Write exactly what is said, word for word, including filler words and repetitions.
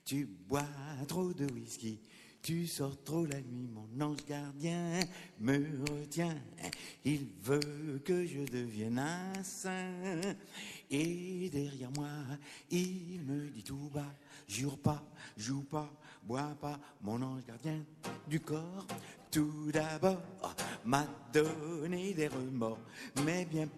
Tu bois trop de whisky, tu sors trop la nuit, mon ange gardien me retient. Il veut que je devienne un saint. Et derrière moi, il me dit tout bas, jure pas, joue pas, bois pas, mon ange gardien du corps. Tout d'abord, m'a donné des remords, mais bien